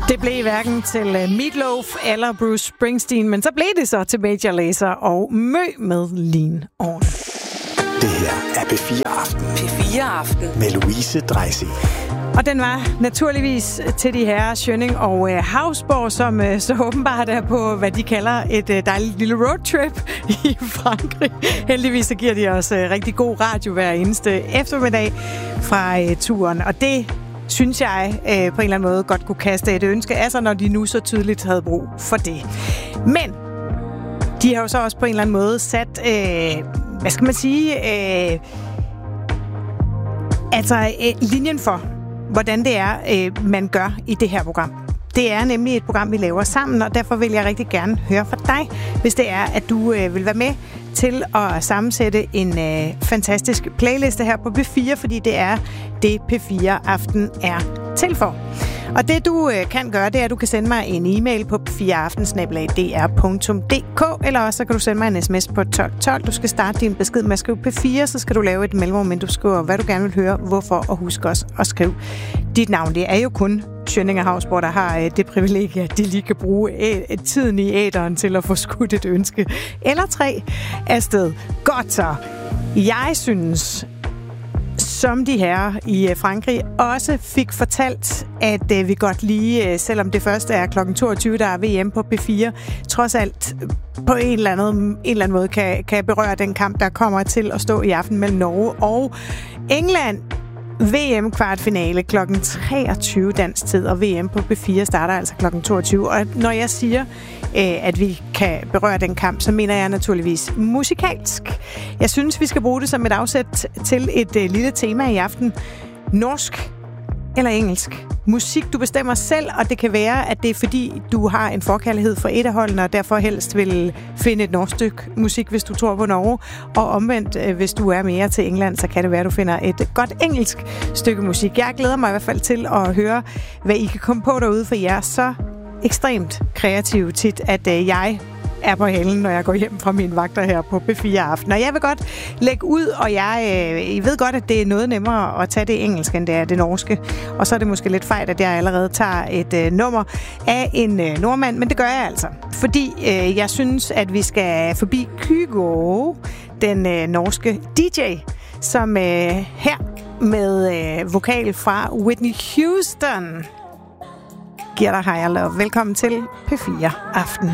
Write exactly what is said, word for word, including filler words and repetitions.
Det blev hverken til Meatloaf eller Bruce Springsteen, men så blev det så til Major Lazer og Mø med Lean On. Det her er P fire Aften. P fire Aften. Med Louise Dreisig. Og den var naturligvis til de herrer Schønning og øh, Hausborg, som øh, så åbenbart er på, hvad de kalder et øh, dejligt lille roadtrip i Frankrig. Heldigvis så giver de os øh, rigtig god radio hver eneste eftermiddag fra øh, turen. Og det synes jeg øh, på en eller anden måde godt kunne kaste et ønske af sig, når de nu så tydeligt havde brug for det. Men de har jo så også på en eller anden måde sat, øh, hvad skal man sige, øh, altså øh, linjen for, hvordan det er, øh, man gør i det her program. Det er nemlig et program, vi laver sammen, og derfor vil jeg rigtig gerne høre fra dig, hvis det er, at du øh, vil være med til at sammensætte en øh, fantastisk playliste her på P fire, fordi det er det, P fire Aften er til for. Og det, du øh, kan gøre, det er, at du kan sende mig en e-mail på p fire aften snabel-a d r punktum d k, eller også så kan du sende mig en sms på tolv tolv. Du skal starte din besked med at skrive P fire, så skal du lave et mellemrum, men du skriver, hvad du gerne vil høre, hvorfor, og husk også at skrive dit navn. Det er jo kun Schønning og Hausborg, der har øh, det privilegie, at de lige kan bruge æ- tiden i æteren til at få skudt et ønske eller tre afsted. Godt så. Jeg synes, som de her i Frankrig også fik fortalt, at øh, vi godt lige, selvom det første er klokken toogtyve, der er V M på P fire, trods alt på en eller anden, en eller anden måde kan, kan berøre den kamp, der kommer til at stå i aften mellem Norge og England. V M-kvartfinale klokken treogtyve dansk tid, og V M på P fire starter altså klokken toogtyve. Og når jeg siger, at vi kan berøre den kamp, så mener jeg naturligvis musikalsk. Jeg synes, vi skal bruge det som et afsæt til et lille tema i aften. Norsk eller engelsk? Musik, du bestemmer selv, og det kan være, at det er fordi, du har en forkærlighed for et af holdene, og derfor helst vil finde et norsk stykke musik, hvis du tror på Norge. Og omvendt, hvis du er mere til England, så kan det være, at du finder et godt engelsk stykke musik. Jeg glæder mig i hvert fald til at høre, hvad I kan komme på derude, for I er så ekstremt kreative tit, at jeg er på halen, når jeg går hjem fra mine vagter her på P fire Aften. Og jeg vil godt lægge ud, og jeg, øh, jeg ved godt, at det er noget nemmere at tage det engelske, end det er det norske. Og så er det måske lidt fejl, at jeg allerede tager et øh, nummer af en øh, nordmand, men det gør jeg altså. Fordi øh, jeg synes, at vi skal forbi Kygo, den øh, norske D J, som øh, her med øh, vokal fra Whitney Houston giver dig Higher Love. Velkommen til P fire Aften.